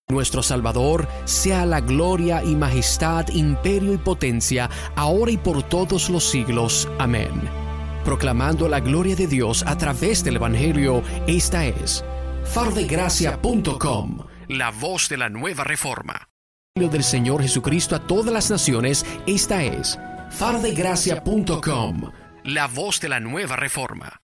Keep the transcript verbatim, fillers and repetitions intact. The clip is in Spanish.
Nuestro Salvador, sea la gloria y majestad, imperio y potencia, ahora y por todos los siglos. Amén. Proclamando la gloria de Dios a través del Evangelio, esta es faro de gracia punto com, la voz de la nueva reforma. El del Señor Jesucristo a todas las naciones, esta es faro de gracia punto com, la voz de la nueva reforma.